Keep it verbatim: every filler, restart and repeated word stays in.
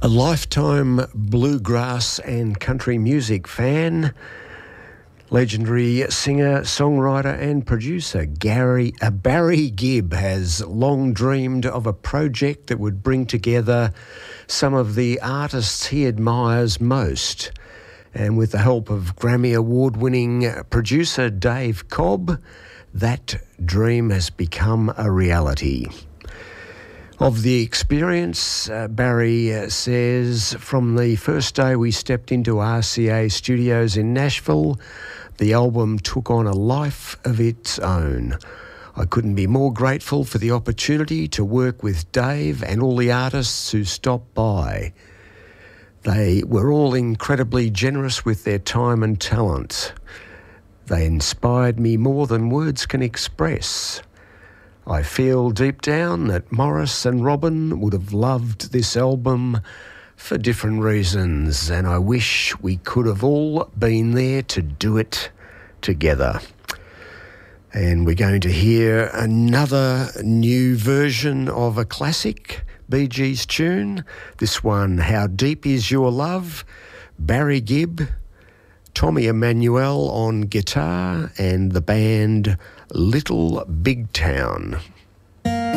A lifetime bluegrass and country music fan, legendary singer, songwriter and producer Gary, uh, Barry Gibb has long dreamed of a project that would bring together some of the artists he admires most. And with the help of Grammy Award-winning producer Dave Cobb, that dream has become a reality. Of the experience, uh, Barry uh, says, from the first day we stepped into R C A Studios in Nashville, the album took on a life of its own. I couldn't be more grateful for the opportunity to work with Dave and all the artists who stopped by. They were all incredibly generous with their time and talent. They inspired me more than words can express. I feel deep down that Morris and Robin would have loved this album for different reasons, and I wish we could have all been there to do it together. And we're going to hear another new version of a classic Bee Gees tune. This one, How Deep Is Your Love? Barry Gibb, Tommy Emmanuel on guitar, and the band Little Big Town.